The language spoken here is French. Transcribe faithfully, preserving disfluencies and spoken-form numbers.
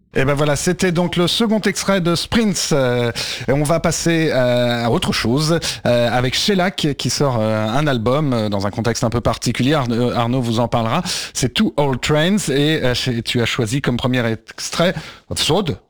Et ben voilà, c'était donc le second extrait de Sprints. Euh, et on va passer euh, à autre chose euh, avec Shellac qui sort euh, un album euh, dans un contexte un peu particulier. Arnaud, Arnaud vous en parlera. C'est Two Old Trains et euh, tu as choisi comme premier extrait Throat.